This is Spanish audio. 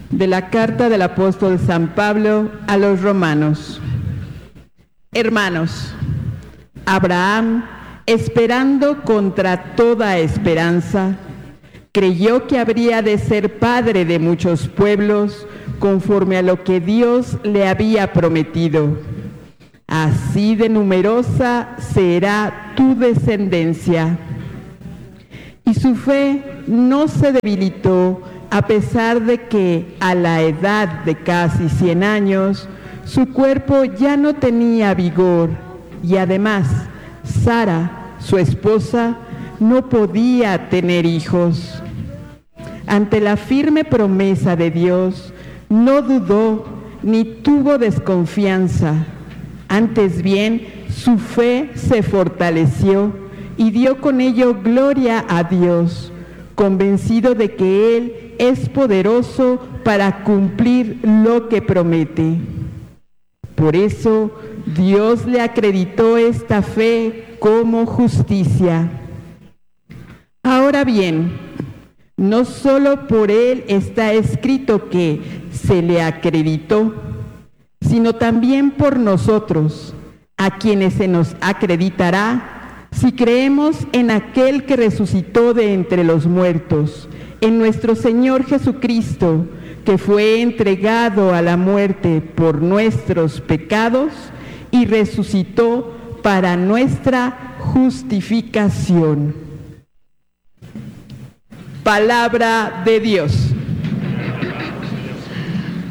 De la carta del apóstol San Pablo a los romanos. Hermanos, Abraham, esperando contra toda esperanza, creyó que habría de ser padre de muchos pueblos, conforme a lo que Dios le había prometido. Así de numerosa será tu descendencia. Y su fe no se debilitó, a pesar de que a la edad de casi 100 años, su cuerpo ya no tenía vigor, y además, Sara, su esposa, no podía tener hijos. Ante la firme promesa de Dios, no dudó ni tuvo desconfianza. Antes bien, su fe se fortaleció y dio con ello gloria a Dios, convencido de que Él es poderoso para cumplir lo que promete. Por eso, Dios le acreditó esta fe como justicia. Ahora bien, no solo por Él está escrito que se le acreditó, sino también por nosotros, a quienes se nos acreditará si creemos en aquel que resucitó de entre los muertos, en nuestro Señor Jesucristo, que fue entregado a la muerte por nuestros pecados y resucitó para nuestra justificación. Palabra de Dios.